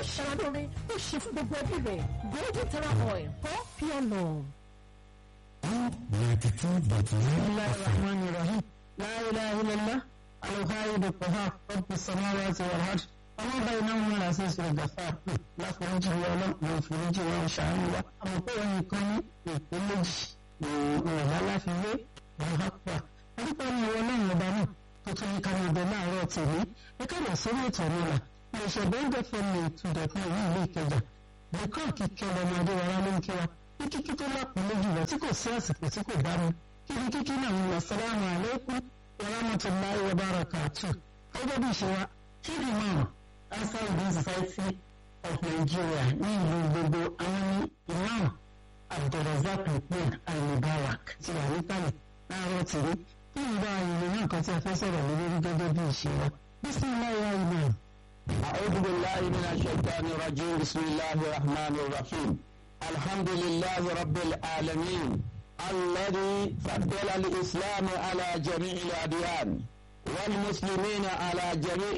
ṣara lóore tó ṣe fún gbogbo ẹbí rẹ̀. Golden Terra Oil for pure love. 92.9 لا إله إلا الله الوحيد القهار رب السماوات والأرض وما بينهما العزيز الغفار لا فرج ولا فرج ولا شأن أما قوة يكون يقولج ولا في وحقا أدوكا ولا يبانا تطلع كما بلا روتيني يكاد سنة تنولا يشبه دفن تدفن يليكجا بكون كيكلا ما دي ولا منكوا kíkí tó lápò lójú rẹ̀ tí kò sí àsìkò tí kò bá mi kíkí náà ń lọ assalamu alaikum wa rahmatullahi wa barakatuh. gẹ́gẹ́ bí ìṣe wa chief imam Ansar Din Society of Nigeria ní ìlú gbogbo àwọn ní imam Abdulrazak Lukman Al-Mubarak ti wà níkàlẹ̀ láàárọ̀ tìrí ní ìgbà ayẹyẹ náà kan tí a fẹ́ sọ̀rọ̀ lórí gẹ́gẹ́ bí ìṣe wa bismillahir rahmanir rahim. أعوذ بالله من الشيطان الرجيم بسم الله الرحمن الرحيم. الحمد لله رب العالمين الذي فضل الإسلام على جميع الأديان والمسلمين على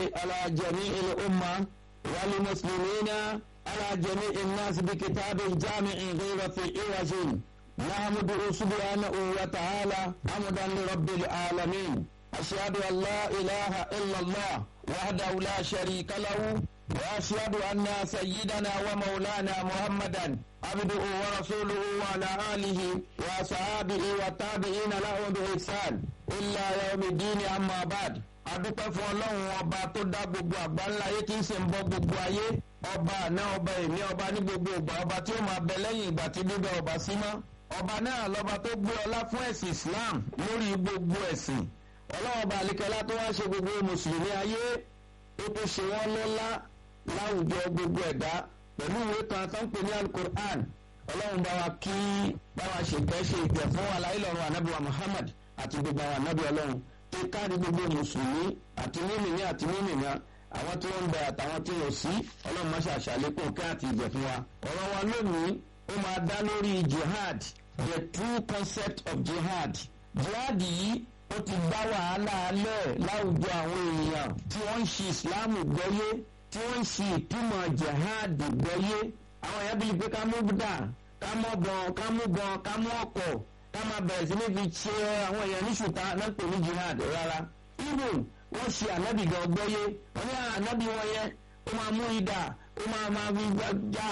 جميع الأمة والمسلمين على جميع الناس بكتاب جامع غير في عوج نحمده سبحانه وتعالى حمدا لرب العالمين. أشهد أن لا إله إلا الله وحده لا شريك له وأشهد أن سيدنا ومولانا محمدا عبده ورسوله وعلى آله وصحابه والتابعين له بإحسان إلا يوم الدين أما بعد. adúpẹ́ fún ọlọ́run ọba tó dá gbogbo àgbáńlá ayé tí ń ṣe ń bọ́ gbogbo ayé ọba àná ọba èmi ọba ní gbogbo ìgbà ọba tí ó máa bẹ lẹ́yìn ìgbà tí bíbẹ ọba sí mọ́ ọba náà lọ́ba tó gbé ọlá fún ẹ̀sìn Islam lórí gbogbo ẹ̀sìn ọlọ́run ọba àlekẹ́lá tó wá ṣe gbogbo mùsùlùmí ayé ó tó ṣe wọ́n lọ́lá láwùjọ gbogbo ẹ̀dá pẹ̀lú ìwé kan tó ń pè ní Al-Qur'an ọlọ́run bá wa kí bá wa ṣe ìgbẹ́ fún aláìlọ́run anábìwá Muhammad àti gbogbo àwọn anábì ọlọ́run tó kárí gbogbo mùsùlùmí àti mímìnì àti mímìnà àwọn tí wọ́n ń bẹ àtàwọn tí yóò sí ọlọ́run má ṣàṣàlékún kí àti ìjẹ̀ fún wa. ọ̀rọ̀ wa lónìí ó máa dá lórí jihad, the true concept of jihad. jihad yìí ó ti dá wàhálà alẹ́ láwùjọ àwọn èèyàn tí wọ́n ń ṣe ìsìláàmù gbọ́yé tí wọ́n ń ṣe ìtumọ̀ jihad gbọ́yé. àwọn èèyàn bíi pé ká mú dà ká mọ́ bọn ká mú bọn ká mú ọkọ̀ ká máa bẹ̀rẹ̀ sí ní fi ṣe àwọn èèyàn ní ṣùtá náà pè ní jihad rárá. even wọ́n ṣe ànábì gan gbọ́yé wọ́n ní ànábì wọn yẹn ó máa mú idà ó máa fi já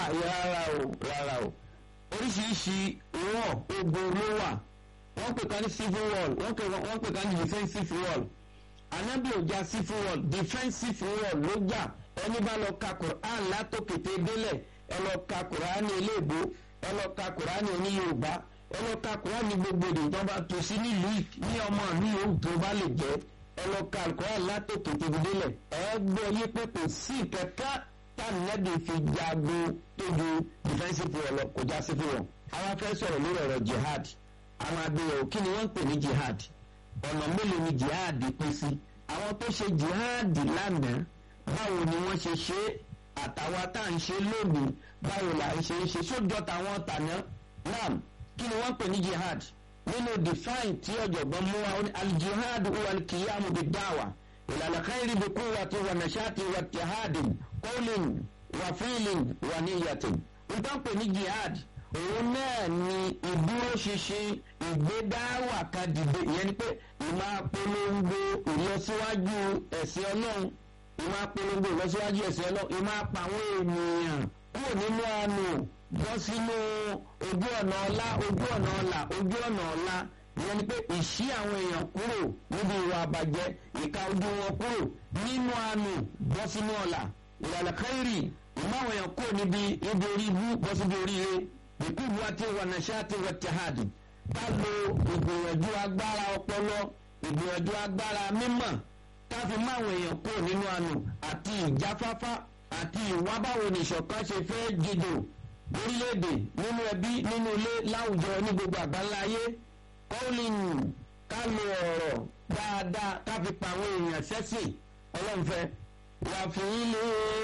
rárá o. oríṣiríṣi ìwọ̀n ogun ló wà. wọ́n pè ká ní civil war wọ́n pè ká ní defensive war. ànábì ò já civil war defensive war ló jà. ẹni bá lọ ka Quran látòkété délẹ̀ ẹ lọ ka Quran eléèbó ẹ lọ ka Quran oní Yorùbá ẹ lọ ka Quran ní gbogbo èdè tó bá tó sí nílùú ní ọmọ ìlú yòówù tó bá lè jẹ́ ẹ lọ ka Quran látòkété délẹ̀ ẹ gbọ́ yé pé kò sí kẹ̀kẹ́ tànàbì fi jagun tó ju defensive war lọ kò já civil war. àwọn afẹ́ sọ̀rọ̀ lórí ọ̀rọ̀ jihad àwọn àgbẹ̀yẹ̀wò kí ni wọ́n ń pè ní jihad ọ̀nà mélòó ni jihad pín sí. àwọn tó ṣe jihad lánàá báwo ni wọ́n ṣe ṣe àtàwọn tá à ń ṣe lónìí báwo là ń ṣe sójọ́ tàwọn tàná náà kí ni wọ́n pè ní jihad nínú define tí ọ̀jọ̀gbọ́n mú wa ní al-jihad huwa al-qiyamu bid-da'wa ila al-khayri bi quwwati wa nashati wa ittihadin qawlin wa fi'lin wa niyyatin. nǹkan pè ní jihad òun náà ni ìdúró ṣinṣin ìgbédáwà kan dìde ìyẹn ni pé ìmọ̀ apolongo ìlọsíwájú ẹ̀sìn Ọlọ́run ìmọ̀ apolongo ìlọsíwájú ẹ̀sìn Ọlọ́run ìmọ̀ apá àwọn ènìyàn kúrò nínú àánú bọ́ sínú ojú ọ̀nà ọlá ojú ọ̀nà ọlà ojú ọ̀nà ọlá ìyẹn ni pé ìṣí àwọn èèyàn kúrò níbi ìwà àbàjẹ́ ìka ojú wọn kúrò nínú àánú bọ́ sínú ọlà ìlànà khairi ìmọ̀ àwọn èèyàn kúrò níbi orí ibú bọ́ síbi oríire ìkúbu àti wànàṣáàtì wàtìhádì ká lo ìgbìyànjú agbára ọpọlọ ìgbìyànjú agbára mímọ̀ ká fi mú àwọn èèyàn kúrò nínú àánú àti ìjáfáfá àti ìwà báwo ni ìṣọ̀kan ṣe fẹ́ jìdò lórílẹ̀‐èdè nínú ẹbí nínú ilé láwùjọ ní gbogbo àgbáńlá ayé kọ́ọ̀lìn ká lo ọ̀rọ̀ dáadáa ká fi pa àwọn èèyàn sẹ́sìn ọlọ́nfẹ́ wà fún ilé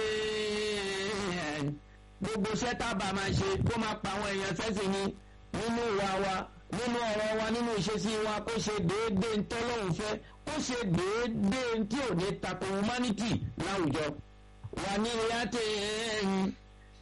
gbogbo iṣẹ́ tábà máa ṣe kó máa pa àwọn èèyàn sẹ́sìn ni nínú ìwà wa nínú ọ̀rọ̀ wa nínú ìṣesí wa kó ṣe déédéé ntọ́lọ́hún fẹ́ kó ṣe déédéé tí ò ní tako humanity láwùjọ wà ní ìyáàtì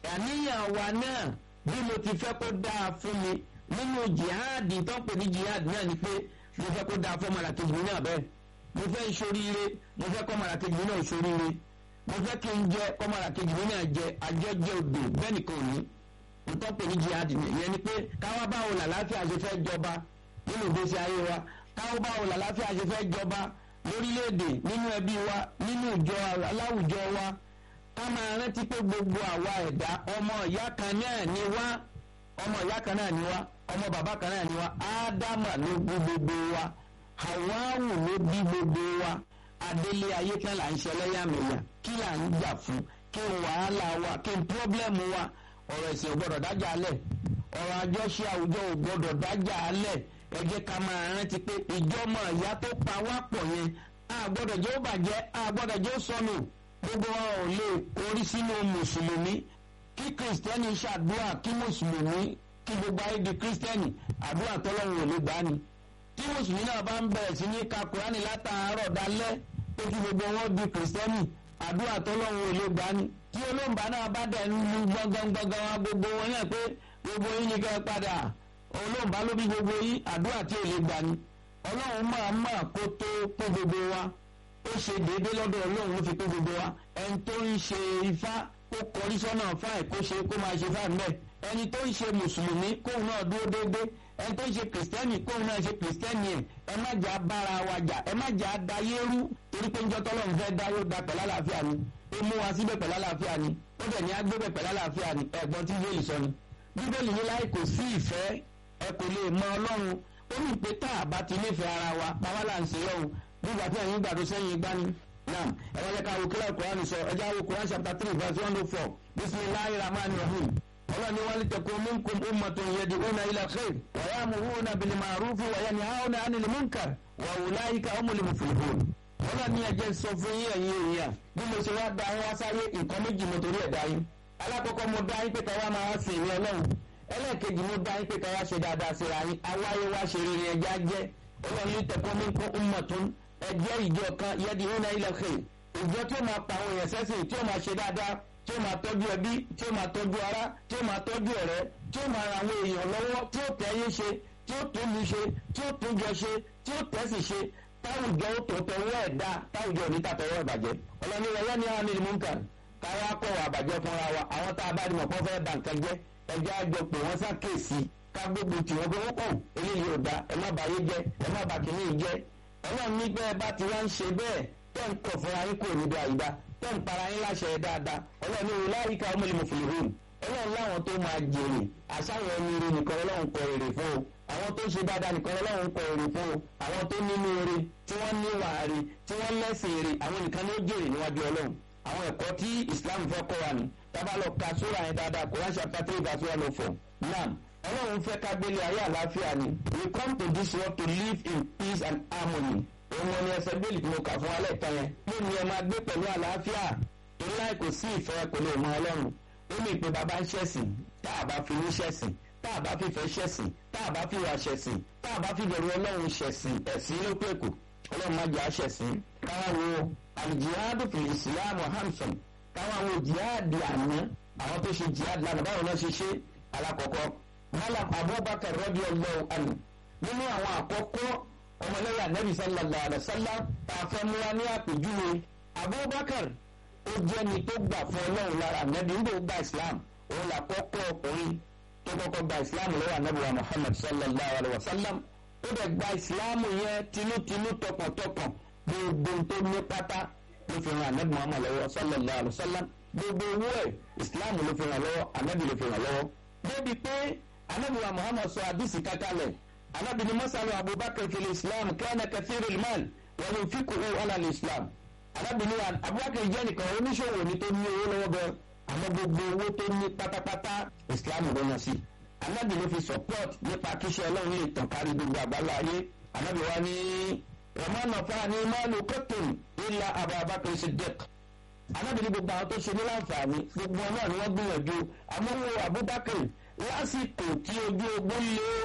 àníyàn wa náà bí mo ti fẹ́ kó dáa fún mi nínú jihadi tó ń pè ní jihadi náà ni pé mo fẹ́ kó dáa fún ọmọlàkejì mi náà bẹ́ẹ̀ mo fẹ́ ìṣoríire mo fẹ́ kọ́ ọmọlàkejì mi náà ìṣoríire mo fẹ́ kí n jẹ kọ́ ọmọlàkejì mi náà jẹ àjọjẹ odò bẹ́ẹ̀ nìkan ò ní mo tó ń pè ní jihadi ìyẹn ni pé káwá báwo làlàáfíà ṣe fẹ́ jọba nínú ìgbésí ayé wa káwá báwo làlàáfíà ṣe fẹ́ jọba lórílẹ̀‐èdè nínú ẹbí wa nínú ìjọ aláwùjọ wa ká máa rántí pé gbogbo àwa ẹ̀dá ọmọ ìyá kan náà ni wá ọmọ ìyá kan náà ni wá ọmọ bàbá kan náà ni wá ádámà ló bí gbogbo wa hàwáwù ló bí gbogbo wa adélé ayé kan là ń ṣẹlẹ́yàmẹ̀yà kí là ń jà fún kí n wàhálà wa kí n pírọ́blẹ́mù wa ọ̀rọ̀ ẹ̀sìn ò gbọ́dọ̀ dájà alẹ̀ ọ̀rọ̀ àjọṣe àwùjọ ò gbọ́dọ̀ dájà alẹ̀ ẹ jẹ́ ká máa rántí pé ìjọmọ ìyá tó pa wá pọ̀ yẹn a gbọ́dọ̀ jẹ́ ó bàjẹ́ a gbọ́dọ̀ jẹ́ ó sọnù gbogbo wa ò lè orí sínú mùsùlùmí kí kìrìsìtẹ́nì ṣàdúrà kí mùsùlùmí kí gbogbo ayé di kìrìsìtẹ́nì àdúrà tọ́lọ́run ò lè gbà ní. tí mùsùlùmí náà bá ń bẹ̀rẹ̀ sí ní ka kùránì látàárọ̀ dalẹ́ pé kí gbogbo wọn di kìrìsìtẹ́nì àdúrà tọ́lọ́run ò lè gbà ní. tí olóńgbà náà bá dẹ̀ ń lu gbọ̀ngbọ̀ngbọ̀ngbọ̀n wa gbogbo wọn náà pé gbogbo yín ni kẹ́ padà olóńgbà ló bí gbogbo yín àdúrà tí ò lè gbà ní. ọlọ́run máa kó tó pé gbogbo wa ó ṣe déédéé lọ́dọ̀ ọlọ́run ló fi pé gbogbo wa ẹni tó ń ṣe ifá kó kọrí sọ́nà fáì kó máa ṣe fáì mẹ́ ẹni tó ń ṣe mùsùlùmí kóun náà dúró déédéé ẹni tó ń ṣe kìrìsìtẹ́nì kóun náà ṣe kìrìsìtẹ́nì ẹ má jà bára wa jà ẹ má jà dayé rú torí pé njọ́ tọ́lọ́run fẹ́ dá yóò da pẹ̀lú àlàáfíà ni ó mú wa síbẹ̀ pẹ̀lú àlàáfíà ni ó dẹ̀ ní agbébẹ̀ pẹ̀lú àlàáfíà ni ẹ̀gbọ́n tí bíbélì sọ ni bíbélì ní láì kò sí ìfẹ́ ẹ kò lè mọ ọlọ́run ó ní pé tá a bá ti nífẹ̀ẹ́ ara wa báwa là ń ṣe lọ́hùn nígbà tí àyìn gbàdó sẹ́yìn gbani náà ẹ wọ́n yẹ ká wo kílẹ̀ Kùránì sọ ẹ jáwé Kùránì chapter 3 verse 104 bisimilahi rahman rahim ọlọ́ni wọ́n lè tẹ̀kọ́ minkum ummatun yad'una ila khair wa ya'muruna bil ma'rufi wa yanhauna 'anil munkar wa ulaika humul muflihun ọlọ́ni ẹ̀jẹ̀ sọ fún yín ẹ̀yin èèyàn bí mo ṣe wá da yín wá sáyé nǹkan méjì mo torí ẹ̀ dá yín alákọ̀ọ́kọ́ mo dá yín pé ká wá máa sìn ìwé ọlọ́run ẹlẹ́ẹ̀kejì mo dá yín pé ká wá ṣe dáadáa síra yín awáyé wá ṣe rere ẹja jẹ́ ọlọ́ni lè tẹ̀kọ́ minkum ummatun ẹjẹ́ ìjọ kan yad'una ila khair ìjọ tí ó máa pa àwọn èèyàn sẹ́sìn tí ó máa ṣe dáadáa tí ó máa tọ́jú ẹbí tí ó máa tọ́jú ará tí ó máa tọ́jú ọ̀rẹ́ tí ó máa ra àwọn èèyàn lọ́wọ́ tí ó tẹ́yé ṣe tí ó tó mi ṣe tí ó tó jọ ṣe tí ó tẹ́sì ṣe táwùjọ ó tó tọwọ́ ẹ̀ dá táwùjọ ò ní tàtọwọ́ ìbàjẹ́ ọlọ́ni wọ̀nyá ní àwọn ènìyàn munkar káwá kọ̀ wà bàjẹ́ fúnra wa àwọn tá a bá dìmọ̀ kọ́ fẹ́ bà nǹkan jẹ́ ẹjẹ́ àjọ pé wọ́n ṣàkíyèsí ká gbogbo tí wọ́n gbé wọ́n pọ̀ eléyìí ò da ẹ má bàyé jẹ́ ẹ má bà kìíní jẹ́ ọlọ́run ní bẹ́ẹ̀ bá ti wá ń ṣe bẹ́ẹ̀ tẹ́ ń kọ̀ fúnra yín kò ní bí àyíká tẹ́ ń para yín láṣẹ dáadáa ọlọ́run ní ulaika humul muflihun ọlọ́run láwọn tó máa jèrè àṣàwọn ẹni ire nìkan ọlọ́run kọ èrè fún o àwọn tó ṣe dáadáa nìkan ọlọ́run kọ èrè fún o àwọn tó nínú ire tí wọ́n níwà ire tí wọ́n lẹ́sìn ire àwọn nìkan ló jèrè níwájú ọlọ́run àwọn ẹ̀kọ́ tí Islam fẹ́ kọ́ wa ni tábà lọ ka sóra yẹn dáadáa Quran chapter 3 verse 104 naam ọlọ́run fẹ́ ká gbélé ayé àlàáfíà ni we come to this world to live in peace and harmony òun ni ẹsẹ̀ bẹ́ẹ̀lì tí mo kà fún alẹ́ kan yẹn lónìí ẹ máa gbé pẹ̀lú àlàáfíà torí láì kò sí ìfẹ́ kò lè mọ ọlọ́run ó ní ìpè bàbá ń ṣẹ̀sìn tá a bá fi ní ṣẹ̀sìn tá a bá fi fẹ́ ṣẹ̀sìn tá a bá fi wà ṣẹ̀sìn tá a bá fi bẹ̀rù ọlọ́run ṣẹ̀sìn ẹ̀sìn ló pè kù ọlọ́run má jà ṣẹ̀sìn káwọn wo al-jihadu fil islam hamsan káwọn wo jihadi àná àwọn tó ṣe jihadi lánàá báwo náà ṣe ṣe alákọ̀ọ́kọ́ malam abubakar radiyallahu anhu nínú àwọn àkọ́kọ́ ọmọlẹ́yà nẹ́bí sallallahu alaihi wasallam tá a fẹ́ mú wa ní àpèjúwe abubakar ó jẹ́ ni tó gbà fún ọlọ́run lára nẹ́bí ń bò gba islam òun là kọ́kọ́ ọkùnrin tó kọ́kọ́ gba islam lọ́wọ́ nẹ́bí wa muhammad sallallahu alaihi wasallam ó dẹ̀ gba islam yẹn tinútinú tọkàntọkàn gbogbo tó ní pátá ló fi ràn nẹ́bí muhammad lọ́wọ́ sallallahu alaihi wasallam gbogbo owó ẹ̀ islam ló fi ràn lọ́wọ́ anẹ́bí ló fi ràn lọ́wọ́ débi pé anẹ́bí wa muhammad sọ àdìsí kákálẹ̀ anẹ́bí ni masalu abubakar fil islam kana kathirul mal wa yunfiquhu ala al-islam anẹ́bí ni abubakar jẹ́ nìkan oníṣòwò ní tó ní owó lọ́wọ́ gan àmọ́ gbogbo owó tó ní pátápátá islam ló yàn sí anẹ́bí ló fi support nípa kíṣẹ́ ọlọ́run lè tàn kárí gbogbo àgbáńlá ayé anẹ́bí wa ní wama nafa'ani malu qattun illa abubakar siddiq anẹ́bí ni gbogbo àwọn tó ṣe ní láǹfààní gbogbo náà ni wọ́n gbìyànjú àmọ́ abubakar lásìkò tí ojú ogun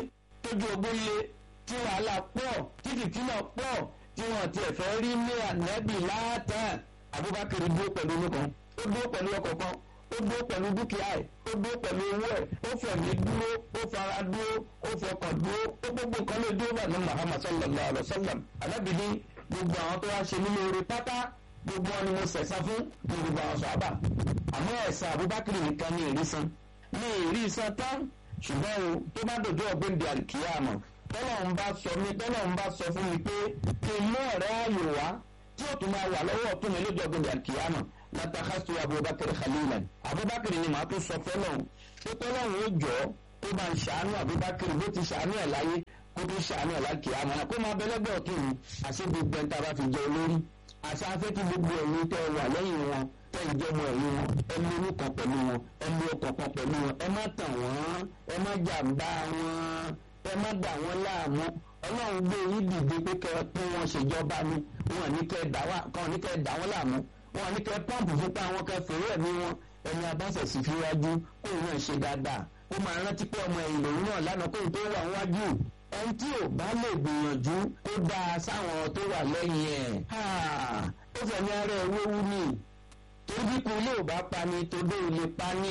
lé tí wàhálà pọ̀ tí fìtínà pọ̀ tí wọ́n ti ẹ̀fẹ́ rí ní ànẹ́bì látàn abubakar dúró pẹ̀lú inú kan ó dúró pẹ̀lú ọkọ̀ kan ó dúró pẹ̀lú dúkìá ẹ̀ dúró pẹ̀lú owó ẹ̀ ó fẹ̀mí dúró ó fara dúró ó fọkàn dúró ó gbogbo nǹkan ló dúró bá ní Muhammad sallallahu alaihi wasallam Ànábì ní gbogbo àwọn tó wá ṣe nílé orí pátá gbogbo wọn ni mo sẹ̀sán fún ní gbogbo àwọn sàhábà àmọ́ ẹ̀san Abubakar nìkan ní ìrísan ní ìrísan tán ṣùgbọ́n o tó bá dòjó ọ̀gbẹ́ndì àkíyàmọ̀ tọ́lọ́run bá sọ fún mi pé kí n mú ọ̀rẹ́ ayò wá tí ó tún máa wà lọ́wọ́ ọ̀tún mi lójú ọ̀gbẹ́ndì àkíyàmọ̀ látàkàtú Abubakar khalilan Abubakar ni màá tún sọ fọ́lọ́run pé tọ́lọ́run ó jọ tó bá ń ṣàánú Abubakar bó ti ṣàánú ẹ̀ láyé kó tó ṣàánú ẹ̀ lákìyàmọ̀ kó máa bẹ́lẹ́gbẹ́ ọ̀tún mi àṣẹ gbogbo ẹ̀ńtà bá fi jẹ olórí àṣà afẹ́ tí gbogbo ẹ̀mí tẹ́ wà lẹ́yìn wọn tẹ́ ìjọmọ ẹ̀yìn wọn ẹ mú inú kan pẹ̀lú wọn ẹ mú ọkàn kan pẹ̀lú wọn ẹ má tàn wọ́n ẹ má jàǹbá wọn ẹ má dà wọ́n láàmú Ọlọ́run gbé yín dìde pé kẹ́ ẹ pín wọn ṣèjọba ni wọn ní kẹ́ ẹ dà wọ́n láàmú wọn ní kẹ́ ẹ pọ́ǹpù fúnpá wọn kẹ́ fèrè ẹ̀mí wọn ẹni abáṣẹ̀sì fi wájú kó ìwọ̀n ṣe dáadáa ó máa rántí pé ọmọ ẹ̀yìn lòun náà lánàá kó tó wà wájú ẹni tí ò bá lè gbìyànjú kó dáa sáwọn tó wà lẹ́yìn ẹ̀ ó fẹ̀mí ara ẹ̀ wéwu ni torí bí kò ilé ò bá pa ni tó dé ilé pa ni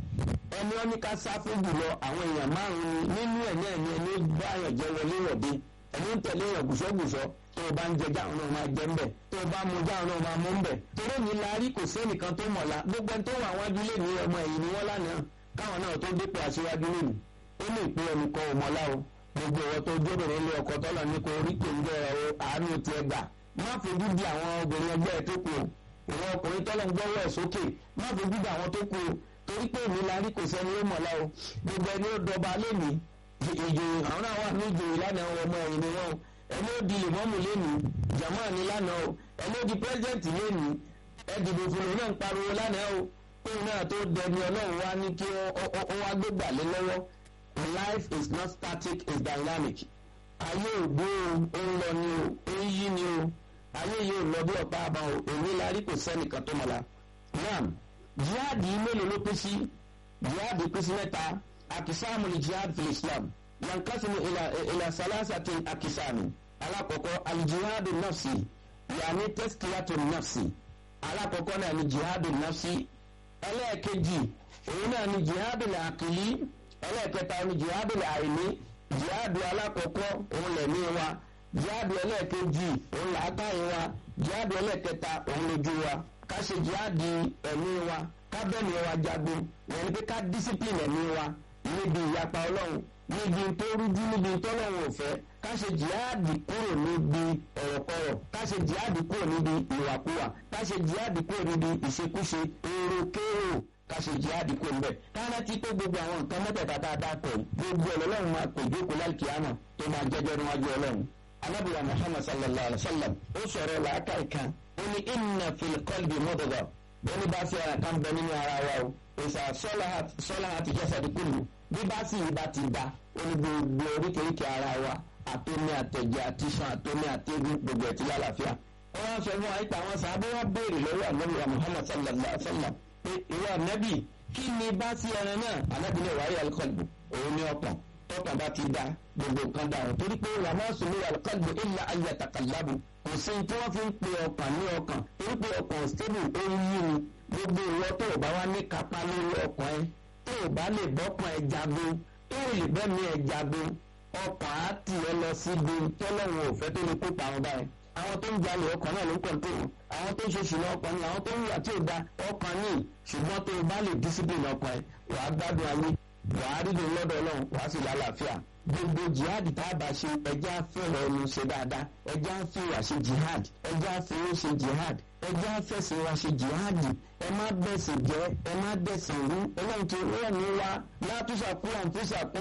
ẹni wọn ní ká sá fún jùlọ àwọn èèyàn márùn-ún nínú ẹ̀ náà ni ẹni bá àyàn jẹ wọlé wọ̀dé ẹni ń tẹ̀lé èèyàn gùsọ́gùsọ́ tó o bá ń jẹ jáwọn náà máa jẹ ń bẹ̀ tó o bá mu jáwọn náà máa mú ń bẹ̀ torí mi la rí kò sẹ́nìkan tó mọ̀lá gbogbo ẹni tó wà wájú lè ní ọmọ ẹ̀yìn ni wọ́n lánàá káwọn náà tó dépò aṣíwájú lè ní ó lè pé ẹnìkan ò mọ̀lá o gbogbo ọ̀rọ̀ tó jóbìnrin lé ọkọ tọ́lọ̀ ní kò rí kéńjẹ́ àánú tiẹ̀ gbà má fojú di àwọn obìnrin ẹgbẹ́ tó kù ìwọ ọkùnrin tọ́lọ̀ ń gbọ́wọ́ ẹ̀ sókè má fojú di àwọn tó kù torí pé èmi la rí kò sẹ́ni ó mọ̀lá o gbogbo ẹni ó dọba lẹ́nu ìjòyè àwọn náà wà ní ìjòyè lánàá ọmọ ẹ̀yìn ni wọ́n ẹni ó di lèmọ́mù lẹ́nu jàmáà ní lánàá o ẹni ó di pírẹ́sidẹ̀ntì lẹ́nu ẹ̀dìbò fún un náà ń pariwo lánàá o tóun náà tó dẹni Ọlọ́run wá ní kí ó wá gbégbà lé lọ́wọ́. Life is not static, it's dynamic. Ayé ògbó o ń lọ ni o ó ń yí ni o ayé yóò lọ bí ọ̀pá àbá o èmi la rí kò sẹ́nìkan tó mọ̀lá. Naam jihadi mélòó ló pín sí jihadi pín sí mẹ́ta akisamu li jihad fil Islam yankasimu ila salasatin akisamu alákọ̀ọ́kọ́ alijihadu nafsi yaani teskiyatu nafsi alákọ̀ọ́kọ́ náà ni jihadu nafsi ẹlẹ́ẹ̀kejì òun náà ni jihadu làkìlí ẹlẹ́ẹ̀kẹta ni jihadu àìní jihadu alákọ̀ọ́kọ́ òun lẹ̀mí wa jihadu ẹlẹ́ẹ̀kejì òun làákàyè wa jihadu ẹlẹ́ẹ̀kẹta òun lójú wa ká ṣe jihadu ẹ̀mí wa ká bẹ́ẹ̀mí wa jagun wọ́n ní pé ká discipline ẹ̀mí wa níbi ìyapa Ọlọ́run níbi tó rújú níbi tọ́lọ́run ò fẹ́ ká ṣe jihadu kúrò níbi ọ̀rọ̀kọ̀rọ̀ ká ṣe jihadu kúrò níbi ìwàkuwà ká ṣe jihadu kúrò níbi ìṣekúṣe èròkérò ká ṣe jihadi kó ń bẹ káná tí pé gbogbo àwọn nǹkan mẹ́tẹ̀ẹ̀ta tá a dá pọ̀ gbogbo Ọlọ́run máa pè jókòó lálùkìyámà tó máa jẹ́jọ́ níwájú Ọlọ́run. anábìyà Muhammad sallallahu alayhi wa sallam ó sọ̀rọ̀ làákà ìkan ó ní inna fil qalbi mudghah ó ní bá sí ara kan bẹ nínú ara wa o ìsà salahat jasadi kullu bí bá sì yí bá ti da ó ní gbogbo oríkèéríkèé ara wa àtomi àtẹ̀jẹ̀ àti iṣan àtomi àtẹ̀gùn gbogbo ẹ̀ ti lálàáfíà. wọ́n sọ fún wa ìta àwọn sábẹ́ wọn béèrè lọ́wọ́ anábìyà Muhammad sallallahu alayhi wa sallam ìwé ànábì kí ni bá sí ẹran náà ànábì ní ìwárí alikọlù òun ní ọkàn tọkàn bá ti da gbogbo nǹkan dà wọn torí pé wàá má sùn ní alikọlù illa ayatakallabu kò sí tí wọ́n fi ń pe ọkàn ní ọkàn torí pé ọkàn stable ó ń yí ni gbogbo ìwọ tó o bá wá ní kápá lórí ọkàn ẹ tó o bá lè bọ́kàn ẹ jagun tó o lè bẹ́ẹ̀ mi ẹ jagun ọkàn á tì ẹ lọ síbi tọ́lọ́run ò fẹ́ tó lè kópa àwọn báyìí àwọn tó ń jalè ọkàn náà ló ń kọ̀ǹtò àwọn tó ń ṣe ṣùgbọ́n ọkàn ni àwọn tó ń wà tí ò da ọkàn ní ṣùgbọ́n tó o bá lè discipline ọkàn ẹ wàá gbádùn ayé wàá rí lè lọ́dọ̀ Ọlọ́run wàá sì lálàáfíà gbogbo jihad tá a bá ṣe ẹjẹ́ àfẹ́rẹ́ ẹnu ṣe dáadáa ẹjẹ́ àfẹ́wà ṣe jihad ẹjẹ́ àfẹ́wò ṣe jihad ẹjẹ́ àfẹ́sẹ̀ wa ṣe jihad ẹ má bẹ̀sẹ̀ jẹ́ ẹ má bẹ̀sẹ̀ rú Ọlọ́run ti rẹ̀ mí wá látúnṣàkú àǹfúṣàkú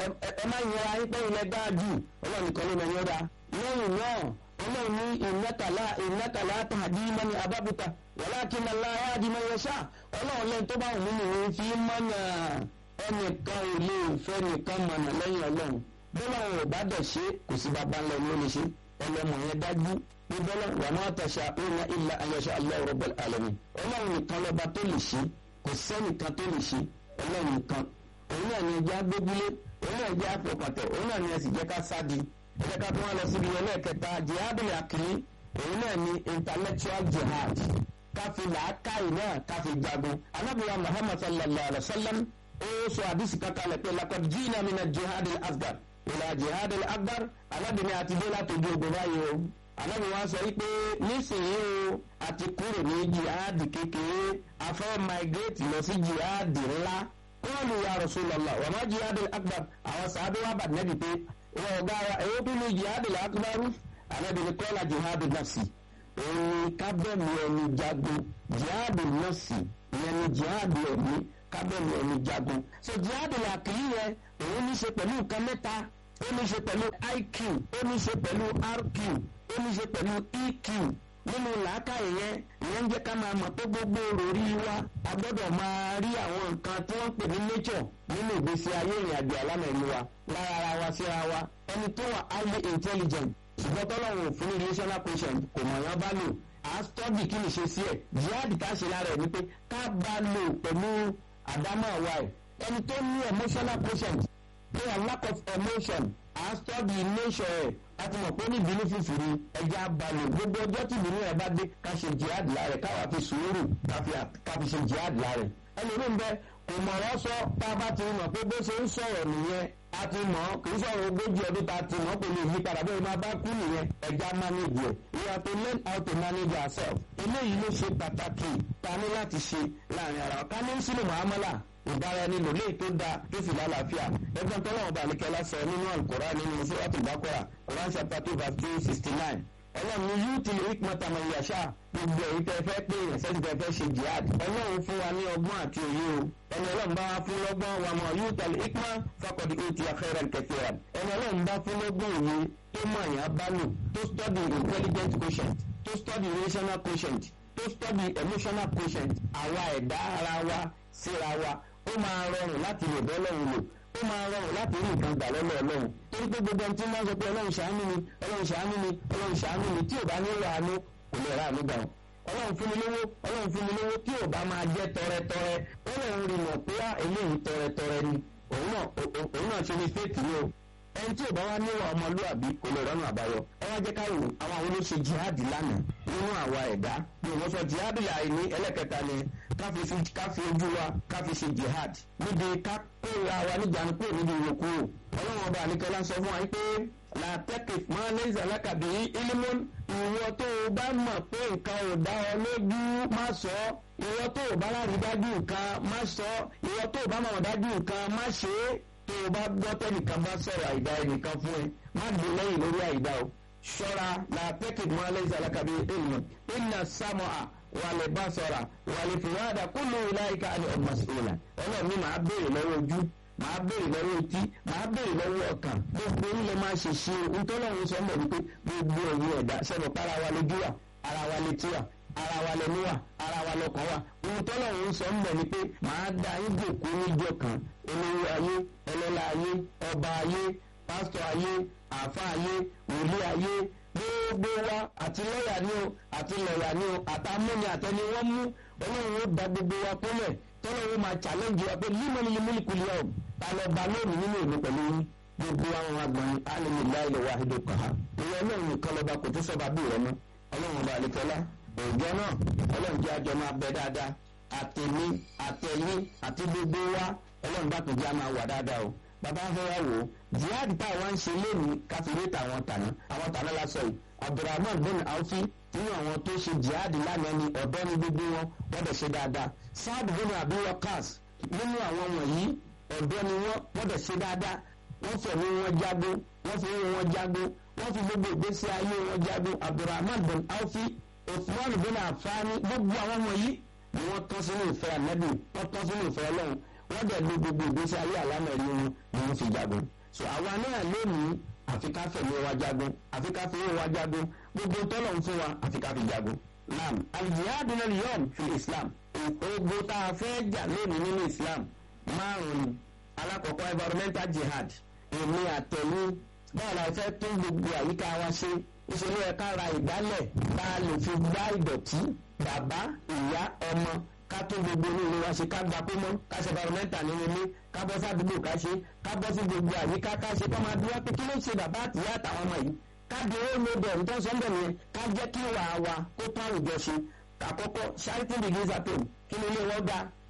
ẹ má yẹra ayé pẹ́ ilẹ̀ dáàjù Ọlọ́run nìkan ló mẹ́rin ọ̀dà lẹ́yìn náà Ọlọ́run ní ìnákàlá tàbí mọ́ni abábúta walakinna Allaha yahdi man yasha Ọlọ́run lẹ́yìn tó bá wù nínú òun fi mọ́nà ẹnìkan ò lè fẹ́ nìkan mọ̀nà lẹ́yìn Ọlọ́run bọ́lá wọn ò bá dẹ̀ ṣe kò sí bàbá ńlá ló lè ṣe ọlọ́mọ yẹn dájú ní bọ́lá wa ma tasha'una illa an yasha Allahu rabbul alamin Ọlọ́run nìkan lọ́ba tó lè ṣe kò sẹ́nìkan tó lè ṣe Ọlọ́run nìkan òun náà ni ẹjẹ́ agbójúlé òun náà ẹjẹ́ àpòkàtẹ̀ òun náà ni ẹsì jẹ́ ká sádi ẹjẹ́ ká tó wá lọ síbi ẹlẹ́ẹ̀kẹta jihadul akili òun náà ni intellectual jihad káfí làákàyè náà káfí jagun anábìyà Muhammad sallallahu alayhi wa sallam ó sọ àdìsí kankanlẹ̀ pé laqad jina mina jihad al-asghar ila jihad al-akbar alábìnrin àti dé látòjú ogun báyìí o alábìnrin wa sọ wípé nísìnyí o àti kúrò ní jihad kékeré afẹ́ migrate lọ sí jihad ńlá qalu ya Rasulullah wa ma jihad al-akbar àwọn sàábé wa bà nẹ́bi pé wọ́n ọ̀gá wa èyí tó ní jihad al-akbar alábìnrin qala jihad nafsi òun kábẹ́ẹ̀mù ẹni jagun jihad nafsi ìyẹn ni jihad ẹ̀mí kábẹ́ẹ̀mù ẹni jagun so jihad làkìlì yẹn òun ní ṣe pẹ̀lú nǹkan mẹ́ta ó ní ṣe pẹ̀lú IQ ó ní ṣe pẹ̀lú RQ ó ní ṣe pẹ̀lú EQ nínú làákàyè yẹn ìyẹn ń jẹ́ ká máa mọ̀ pé gbogbo òròrí wa a gbọ́dọ̀ máa rí àwọn nǹkan tí wọ́n ń pè ní nature nínú ìgbésí ayé ìrìn àjò àlámọ̀ ẹ̀mí wa lára ara wa síra wa ẹni tó wà highly intelligent ṣùgbọ́n tọ́lọ́run òfin relational quotient kò mọ̀ yán bá lò á study kí ni ṣe sí ẹ̀ jihad ká ṣe lára ẹ̀ ni pé ká bá lò pẹ̀lú àdámọ̀ àwa ẹ̀ ẹni tó ní emotional quotient pé a lack of emotion á study nature ẹ̀ láti mọ̀ pé ní ìbínú fífìrí ẹja balẹ̀ gbogbo ọjọ́ tí ìbínú ẹ̀ bá dé ká ṣe jihad lára ẹ̀ káwa fi sùúrù ká fi ṣe jihad lára ẹ̀ ẹlòmíì ń bẹ kò mọ̀ ọ́ sọ tá a bá ti mọ̀ pé bó ṣe ń sọ̀rọ̀ nìyẹn a ti mọ̀ kì í sọ̀rọ̀ ogójì ọdún tá a ti mọ̀ kò lè yí padà bẹ́ẹ̀ máa bá kú nìyẹn ẹja manage ẹ̀ we have to learn how to manage ourselves eléyìí ló ṣe pàtàkì ta ní láti ṣe láàrin ara wa ká ní sínú muamala ìbára ẹni lò léyìí tó da tó sì lálàáfíà ẹgbẹ́ tó lọ́wọ́ bá àlekẹ́lá sọ nínú Al-Qur'an nínú Suratul Baqara Quran chapter 2 verse 269 ọlọ́run ní yóò ti lè hikmata man yasha gbogbo èyí tẹ́ fẹ́ pé èèyàn sẹ́ni tẹ́ fẹ́ ṣe jihad ọlọ́run fún wa ní ọgbọ́n àti òye o ẹni ọlọ́run bá wa fún lọ́gbọ́n wa mọ̀ yóò tẹ̀lé hikma faqad utiya khairan kathiran ẹni ọlọ́run bá fún lọ́gbọ́n òye tó mọ̀ èèyàn bá lò tó study intelligent quotient tó study rational quotient tó study emotional quotient àwa ẹ̀dá ara wa síra wa ó máa rọrùn láti lè bọ́ lọ́run lò ó máa rọrùn láti rí nǹkan gbà lọ́lọ́ ọlọ́run torí pé gbogbo ẹni tí wọ́n sọ pé ọlọ́run ṣàánú mi ọlọ́run ṣàánú mi ọlọ́run ṣàánú mi tí ò bá ní ràánú kò lè ràánú gbà wọn ọlọ́run fún mi lówó ọlọ́run fún mi lówó tí ò bá máa jẹ́ tọrẹtọrẹ ọlọ́run rí mọ̀ pé eléyìí tọrẹtọrẹ ni òun náà ṣe ní fèkì ni o ẹni tí ò bá wá níwà ọmọlúwàbí kò lè rọ́nà àbáyọ ẹ wá jẹ́ ká rò àwọn àwọn olóṣè jihad lánàá nínú àwa ẹ̀dá ni wọ́n sọ jihad láì ní ẹlẹ́kẹta ni ká fi ojú wa ká fi ṣe jihad níbi ká kóra wa níjànú kúrò níbi ìwòkú ọlọ́run ọba àníkẹ́lá sọ fún wa pé làtẹ́kì máa lè zàlákàbí ilimun ìwọ tó o bá mọ̀ pé nǹkan ò dá ọ lójú má sọ ìwọ tó o bá lárí dájú nǹkan má sọ ìwọ tó o bá mọ̀ dájú nǹkan má ṣe é tó o bá gbọ́ tẹ́nìkan bá sọ̀rọ̀ àìdá ẹnìkan fún ẹ má gbé lẹ́yìn lórí àìdá o ṣọ́ra làtẹ́kì máa lè zàlákàbí ilimun inna sam'a wàlẹ̀ bá sọ̀ra wàlẹ̀ fìwádà kullu ulaika àni mas'ula ọlọ́run ní màá béèrè lọ́wọ́ ojú màá béèrè lọ́wọ́ etí màá béèrè lọ́wọ́ ọkàn gbogbo ilẹ̀ máa ṣe ṣe ntọ́lọ́run sọ mọ̀ wípé gbogbo ẹ̀yin ẹ̀dá sọ̀rọ̀ para wa lójú wa ara wa létí wa ara wa lẹ́nu wa ara wa lọ́kàn wa ntọ́lọ́run sọ mọ̀ wípé màá da ìgbòkú níjọ kan olówó ayé ẹlẹ́lá ayé ọba ayé pásítọ̀ ayé àáfà ayé wòlíì ayé gbogbo wa àti lọ́yà ni o àti lọ́yà ni o àtàmúni àtẹni wọ́n mú ọlọ́run ó da gbogbo wa kólẹ̀ tọ́lọ́run máa challenge wa pé límọ̀ni múlìkùlì ọ̀ ta lọ ba lónìí nínú ìlú pẹ̀lú gbogbo àwọn agbọ̀n alhamdulilayi lè wá ìdó kan ha ìwọ ọlọ́run nìkan lọ́ba kò tó sọ́ba bí rẹ mọ́ ọlọ́run ọba àlekẹ́lá òòjọ́ náà ọlọ́run jẹ́ àjọ máa bẹ dáadáa àtẹ̀mí àtẹ̀yìn àti gbogbo wa ọlọ́run bá kùn jẹ́ àmà wà dáadáa o bàbá fẹ́ra wò ó jihad tá a wá ń ṣe lónìí káfíńtà àwọn tàná lásọ yìí Abdulrahman bin Awfi nínú àwọn tó ṣe jihad lánàá ni ọ̀dọ́ ni gbogbo wọn wọ́n dẹ̀ ṣe dáadáa Saad bin Abi Waqqas nínú àwọn wọ̀nyí ọ̀dọ́ ni wọ́n dẹ̀ ṣe dáadáa wọ́n fẹ̀mí wọn jágbó wọ́n fi wọn jágbó wọ́n fi gbogbo ìgbésí ayé wọn jágbó Abdulrahman bin Awfi Uthman bin Affan gbogbo àwọn wọ̀nyí ni wọ́n tán sínú ìfẹ́ ànábì wọ́n tán sínú ìfẹ́ ọlọ́run wọ́n dẹ̀ lo gbogbo ìgbésí ayé àlámọ̀rí wọn ni wọ́n fi jagun so àwa náà lónìí àfi ká fẹ̀mí wa jagun àfi ká fi owó wa jagun gbogbo tọ́lọ̀ ń fún wa àfi ká fi jagun. naam al-jihad al-yawm fi islam ogbó tá a fẹ́ jà lónìí nínú islam márùn-ún alákọ̀ọ́kọ́ environmental jihad èmi àtẹ̀yìn báwo la fẹ́ tún gbogbo àyíká wa ṣe ìṣòro ẹ̀ka ra ìgbálẹ̀ tá a lè fi gbá ìdọ̀tí bàbá ìyá ọmọ ká tún gbogbo olóore wa ṣe ká gba pé mọ́ ká ṣe environmental nínú ilé ká bọ́ sí àdúgbò ká ṣe ká bọ́ sí gbogbo àyíká ká ṣe kọ́ máa dúró pé kí ló ń ṣe bàbá àtìyá àtàwọn ọmọ yìí ká di owó lóde ọ̀hún tó ń sọ́ńdọ̀ nìyẹn ká jẹ́ kí wàá wa kó tó àwùjọ ṣe àkọ́kọ́ charity begins at home kí ni ilé wọn ga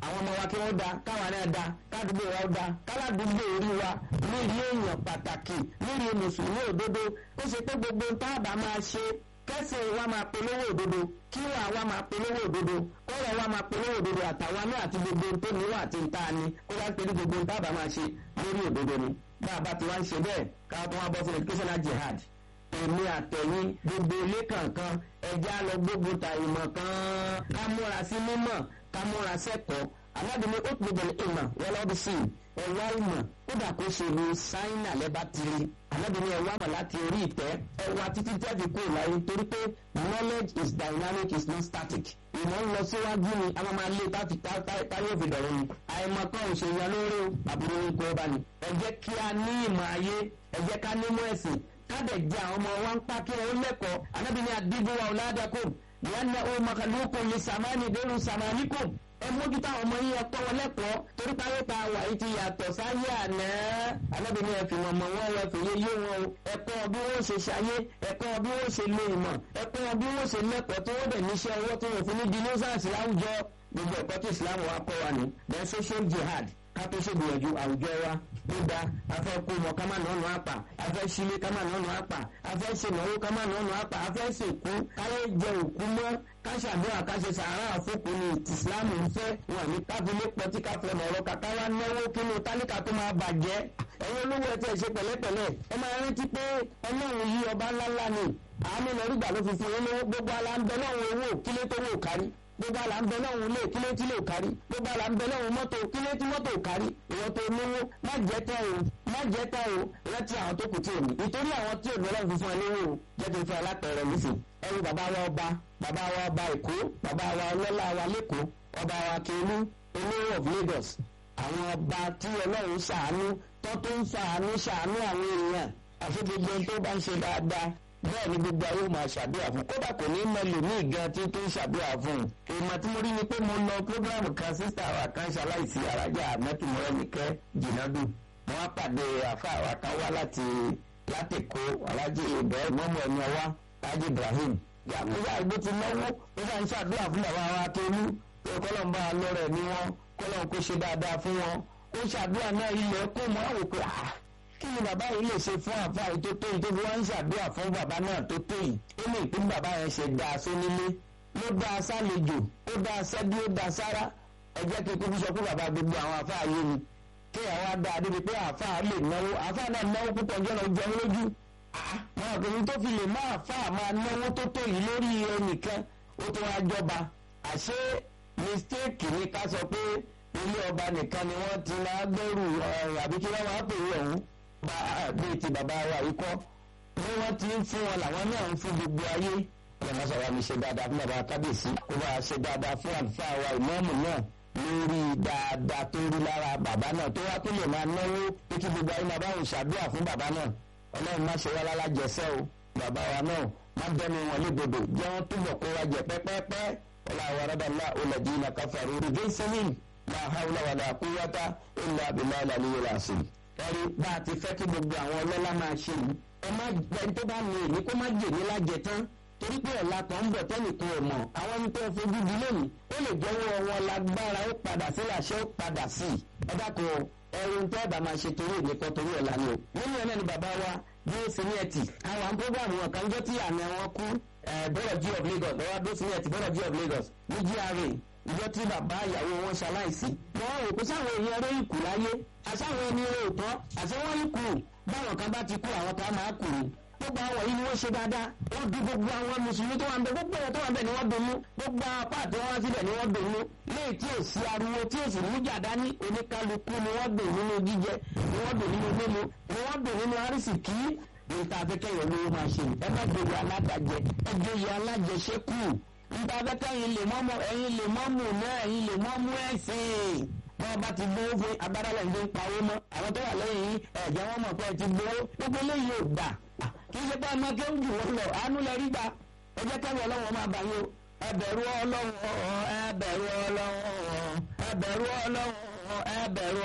àwọn ọmọ wa kí wọ́n da káwa náà da kádùúgbò wa da káládùúgbò orí wa lórí èèyàn pàtàkì lórí mùsùlùmí òdodo ó ṣe pé gbogbo ń táàbà máa ṣe kẹsẹ̀ wa máa polówó òdodo kí wa máa polówó òdodo kọ́rọ̀ wa máa polówó òdodo àtàwọn náà àti gbogbo tó níwọ̀ àti ń ta ni kó wá pé ní gbogbo ń táàbà máa ṣe lórí òdodo ni bá a bá ti wá ń ṣe bẹ́ẹ̀ káwọn tó wá bọ́ sí educational jihad èmi àtẹ̀yìn gbogbo ilé kankan ẹja lọ gbogbo ta ìmọ̀ kan ká múra sí mímọ̀ ká múra sẹ́kọ̀ọ́ aládùúgbò ó ti bẹ̀rẹ̀ ìmọ̀ wọlọ́dún sí ẹ̀wá ìmọ̀ kódà kó ṣe ní ṣáínà lẹ́bà tiri aládùúgbò ẹ̀wá mọ̀ láti orí ìtẹ́ ẹ̀wá títí tẹ́ẹ̀fì kúrò láyé torí pé knowledge is dynamic is not static ìmọ̀ ń lọ síwájú ni a máa lé táyé òfin dọ̀rọ̀ ni àìmọ̀ kan ò ṣe yan lórí àbúrò ní kó bá ní ẹ jẹ́ kí a ní ìmọ̀ ayé ẹ jẹ́ ká ní mọ́ ẹ̀sìn káàdẹ̀ jẹ́ àwọn ọmọ wa ń pa kí wọ́n lẹ́kọ̀ọ́ anábìíní àdìgbò wa ọ̀làdàkùn ìyáná ó makalóko lè sàmánì dérú sàmáníkùn ẹ mójútó àwọn ọmọ yín ẹ̀kọ́ wọn lẹ́kọ̀ọ́ torí táyé ta wà yìí ti yàtọ̀ sáyé àná anábìíní ẹ̀fìn wọn mọ̀ wọ́n wọ́n fòye yé wọn o ẹ̀kọ́ bí wọ́n ṣe ṣayé ẹ̀kọ́ bí wọ́n ṣe lo ìmọ̀ ẹ̀kọ́ bí wọ́n ṣe lẹ́kọ̀ọ́ tó wọ́n dẹ̀ níṣẹ́ ọwọ́ tó wọ́n fi ní dinosaurs láwùjọ gbogbo ẹ̀kọ́ tí Islam wa kọ́ wa ní then social jihad kátó ṣègbìyànjú àwùjọ wa tó da afẹ́ kó mọ ká má nọ́ọ̀nù àpà afẹ́ sílé ká má nọ́ọ̀nù àpà afẹ́ ṣènáwó ká má nọ́ọ̀nù àpà afẹ́ sèkú káyé jẹ òkú mọ́ káṣàdúrà káṣe sàárà àfọkù ní ìsìlámù ń fẹ́ wọn ní káfílẹ̀ pọtí káfílẹ̀ mọ̀ọ́rọ́ kàkà wá náwó kínú tálíkà tó máa bàjẹ́ ẹ̀yin olówó ẹ̀ tẹ̀ ṣe pẹ̀lẹ́pẹ̀lẹ́ ẹ máa rántí pé ọlọ́run yí ọba ńláńlá ni àánú lọ́rùgbà ló fi fún yín lówó gbogbo aláǹbẹ̀ náà owó kílé tó wò kárí gbogbo àlà ń bẹ lọ́hùn ilé kílé tí lè kárí gbogbo àlà ń bẹ lọ́hùn mọ́tò kílé tí mọ́tò kárí ìwọ́n tó lówó má jẹ́ tán o rántí àwọn tó kù tí ò ní nítorí àwọn tí ò ní ọlọ́run fífún ẹ lówó o jẹ́ kí n fẹ́ alápẹ̀rẹ̀ nísìn ẹrú bàbá wa ọba Èkó bàbá wa ọlọ́lá wa lẹ́kọ̀ọ́ ọba wa Kẹ̀lú olówó of Lagos àwọn ọba tí ọlọ́run ṣàánú tó ń ṣàánú àwọn èèyàn àfi gbogbo tó bá ń ṣe dáadáa bẹ́ẹ̀ ni gbogbo ayé máa ṣàdúrà fún kódà kò ní mẹ́lò ní ìgbà tí tó ń ṣàdúrà fún un. èèmọ̀ tí mo rí ni pé mo lọ prógráàmù kan sísá wa kan ṣaláìsí arájà mẹ́tùmọ́rẹ́nìkẹ́ jìnnàdù wọ́n á pàdé àfáà wa kan wá láti Èkó alájí Ibrahim mọ́mọ́ ẹni ọwá alájí Ibrahim yàgòyà ìgbó ti náwó ó bá ń ṣàdúrà fún bàbá wa Tolú pé kọ́lọ́mbà lọ́rẹ̀ ní wọn kọ́lọ́n kó ṣe dáadáa fún wọn ó ṣàdúrà náà ilẹ̀ kó mọ́ àwòkọ́ kí ni bàbá yìí lè ṣe fún àfáà tó tó yìí tó fi wá ń ṣàdúrà fún bàbá náà tó tó yìí ó lè pín bàbá yẹn ṣe dáa sónílé ló dáa sálejò ó dáa sẹ́bí ó dáa sára ẹ jẹ́ kí kókó sọ pé bàbá gbogbo àwọn àfáà yé ni kí àwọn adá débi pé àfáà lè náwó àfáà náà náwó púpọ̀ jẹ́ lọ jẹun lójú àwọn ọkùnrin tó fi lè má àfáà máa náwó tó tó yìí lórí ẹnìkan ó tó wá jọba àṣé mistake ni ká sọ pé ilé ọba nìkan ni wọ́n ti máa gbẹ́rù àbí kí wọ́n máa pè é ọ̀hún bíi ti bàbá wa yìí kọ́ bí wọ́n ti ń fún wọn làwọn náà ń fún gbogbo ayé ọlọ́mọ sọ̀rọ̀ mi ṣe dáadáa fún bàbá kábíyèsí kó bá a ṣe dáadáa fún àlùfáà wa ìmáàmù náà lórí dáadáa tó rí lára bàbá náà tó wá tó lè máa náwó pé kí gbogbo ayé máa bá òun ṣàdúrà fún bàbá náà ọlọ́run má ṣe wá lálájẹsẹ́ o bàbá wa náà má dẹ́nu wọn légbodò jẹ́ wọ́n túbọ̀ kó wa jẹ pẹ́pẹ́pẹ́ ọlọ́run arábàlá olùdíyìnà káfàrí rìgẹ́sẹ́lìn la hawla wala quwwata illa billahi al-aliyyil azim ẹ̀rí bá a ti fẹ́ kí gbogbo àwọn ọlọ́lá máa ṣe yìí ẹ má gbẹ́ni tó bá ní èyí kó má jè ní lájẹ tán torí pé ọ̀la kan ń bọ̀ tẹ́nìkan ẹ̀ mọ̀ àwọn ẹni tó ń fojú di lónìí ó lè jẹ́wọ́ wọn lágbára ó padà sí làṣẹ ó padà sí i ẹ dákun ẹrù ń tẹ́ ẹ̀ bá máa ṣe torí èmi kan torí ọ̀la ni o nínú ẹ̀ náà ni bàbá wa bí ó ṣe ní ẹtì àwọn prógámù wọn kan jẹ́ tí àmì wọn kú bọ́lọ̀jì of Lagos lọ́wọ́ bí ó ṣe ní ẹtì bọ́lọ̀jì of Lagos ní GRA ìjọ tí bàbá ìyàwó wọn ṣaláìsí wọn rò pé sáwọn èèyàn rẹ ìkù láyé àsáwọn ẹni rẹ òótọ́ àti wọn ìkù báwọn kan bá ti kú àwọn kan máa kù ní gbogbo àwọn yìí ni wọ́n ṣe dáadáa wọ́n bí gbogbo àwọn mùsùlùmí tó wà ń bẹ gbogbo ẹ̀ tó wà ń bẹ ni wọ́n dùnnú gbogbo apá àti wọn síbẹ̀ ni wọ́n dùnnú léè tí ò sí ariwo tí ò sì mú jàdá ní oníkálukú ni wọ́n dùn nínú jíjẹ ni wọ́n dùn nínú mímu ni wọ́n dùn nínú arísìkí níta afẹ́kẹ́yọ̀ lówó máa ṣe ẹ má gbèrò aládàjẹ ẹ gbèrò alájẹṣẹ́kù níta afẹ́kẹ́yìn lè mọ́mọ́ ẹ̀yin lè mọ́mù náà ẹ̀yin lè mọ́mú ẹ̀sìn wọ́n bá ti gbowó fún agbádálẹ̀ ń gbé pawó mọ́ àwọn tó wà lẹ́yìn yìí ẹ̀jẹ̀ wọn mọ̀ pé ẹ ti gbowó gbogbo eléyìí ò gbà kì í ṣe pé ọmọ kéwù jù wọ́n lọ àánú lẹ rí gbà ẹ jẹ́ kẹ́rù ọlọ́run máa bá yín o ẹ bẹ̀rù ọlọ́run ẹ bẹ̀rù ọlọ́run ẹ bẹ̀rù ọlọ́run ẹ bẹ̀rù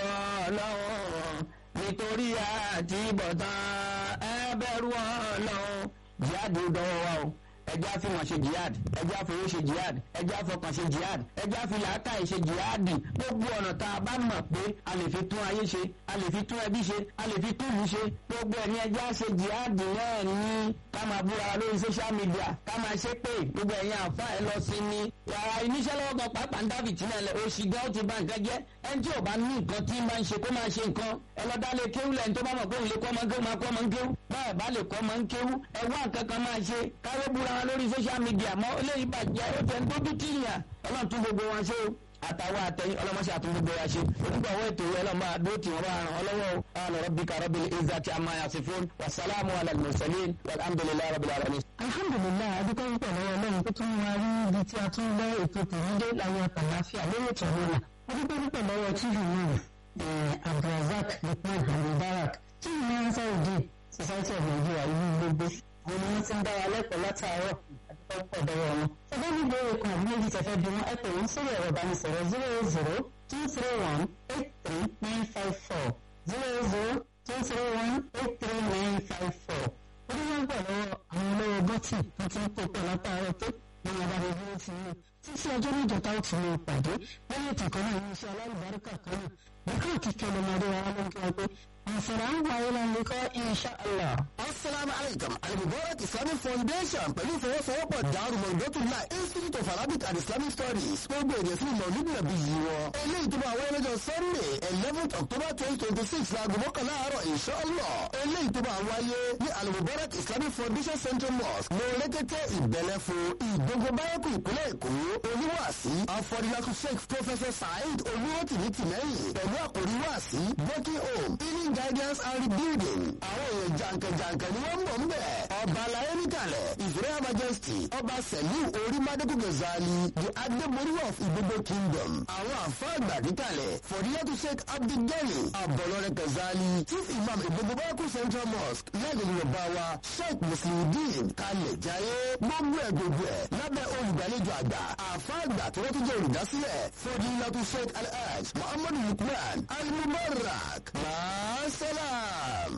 ọlọ́run nítorí àtibọ̀tán ẹ bẹ̀rù ọlọ́run jáde dọ́wọ́ wa o ẹjẹ́ àfihàn ṣe jihad, ẹjẹ́ àfowó ṣe jihad, ẹjẹ́ àfọkàn ṣe jihad, ẹjẹ́ àfilàákàyè ṣe jihad. Gbogbo ọ̀nà tá a bá mọ̀ pé a lè fi tún ayé ṣe, a lè fi tún ẹbí ṣe, a lè fi tún ìlú ṣe, gbogbo ẹ̀ ní ẹjẹ́ àṣe jihad náà ní ká máa búra lórí social media, ká máa ṣe pé gbogbo ẹ̀yin àfa ẹ̀ lọ sí ni. Yàrá iníṣẹ́ lọ́wọ́ gan pàápàá ń dábì tí náà lẹ̀ oṣù gan ó ti bá nǹkan jẹ́. Ẹni tí ò bá ní nǹkan tí ń bá ń ṣe kó máa ṣe nǹkan. Ẹ lọ dá lé kéwú lẹ́yìn tó bá mọ̀ pé òun lè kọ́ ọmọ ń kéwú máa kọ́ ọmọ ń kéwú. Báyọ̀ bá lè kọ́ ọmọ ń kéwú. Ẹ wá nǹkan kan máa ṣe. Káwé búra wọn lórí social media mọ́ eléyìí bàjẹ́ ó tẹ̀ ń dójú tìyàn. Ọlọ́run tún gbogbo wọn ṣe o. Àtàwọn àtẹ̀yìn ọlọ́mọṣẹ́ àtúndúgbò ya ṣe onígbàwọ́ ètò yẹn lọ́mọ àdó tí wọ́n bá ràn ọ́ lọ́wọ́ ala rabbika rabbil izzati amma yasifun wasalaamu ala al-mursalin walhamdulillahi rabbil alamin. alhamdulilayi adúgbò ń pẹ̀lú ọlọ́run tó tún wá rí ibi tí a tún gbọ́ ètò tòmídé láwọn àtàláfíà lórí ètò ìrọ̀lá adúgbò ń pẹ̀lú ọwọ́ tv náà abdulrasaq lukman hamdubarak tí ìmọ̀ ansar òde society of nigeria ìlú gbogbo àwọn ni wọ́n ti ń dára lẹ́kọ̀ọ́ látàárọ̀ ọ̀pọ̀ dọ́wọ́ wọn. Ṣẹ́gbẹ́ ní ìbéèrè kan àbí méjì tẹ̀fẹ́ bí wọ́n ẹ̀pẹ̀ wọ́n sórí ẹ̀rọ ìbánisọ̀rọ̀ 080-231-83954 080-231-83954. Ó ní wọ́n gbà lọ́wọ́ àwọn olówó bọ́tì tó ti ń kó pẹ̀ látàárọ̀ tó ní adájọ́ bí ó ti mú. Títí ọjọ́ méjọ tá ó ti mú pàdé lẹ́yìn ètò kan náà ní iṣẹ́ alálùbáríkà kan náà. Bákan kíkẹ́ lọ́mọdé wa ló ń kí wọn pé àǹfààní àwọn ayélujára nìkan insha Allah. Assalamu alaikum. Al-Mubarak Islamic Foundation pẹ̀lú ìfọwọ́sowọ́pọ̀ Darul Mawdu'ullah Institute of Arabic and Islamic Studies gbogbo èdè fún Mawlid Nabi yìí wọn. Eléyìí tó bá wáyé lọ́jọ́ Sunday 11th October 2026 láago mọ́kànlá àárọ̀ insha Allah. Eléyìí tó bá wáyé ní Al-Mubarak Islamic Foundation Central Mosque Mọ̀lẹ́tẹ̀tẹ̀ Ìbẹ̀lẹ̀fo Ìgbógun Báyọ̀kù ìpínlẹ̀ Èkó. Oníwàásí Afọdílákù Sheikh Professor Saheed Olúwọ́tìní Tìmẹ́yìn pẹ̀lú àkòrí wàásí Working Home Healing Guidance and Rebuilding. Àwọn èèyàn jàǹkànjàǹkàn ni wọ́n ń bọ̀ ń bẹ̀. Ọba alayé níkàlẹ̀ Israel Majesty Ọba Sẹ̀lú Orímádékù Gẹ̀zálì the Adébóríwá of Ìgbogbo Kingdom. Àwọn àfáà àgbà níkàlẹ̀ Fọdílátù Sheikh Abdulgani Abọ̀lọ́rẹ̀ Gẹ̀zálì Chief Imam Ìgbogbo Báyọ̀kù Central Mosque lẹ́gbẹ̀ẹ́ Yorùbá wa Sheikh Musliudeen Kalẹ̀ Jayé gbogbo ẹ̀ lábẹ́ olùgbàlejò àgbà àfáà àgbà tí wọ́n tún jẹ́ olùdásílẹ̀ Fọdílátù Sheikh Alhaj Muhammadu Lukman Al-Mubarak. Salam.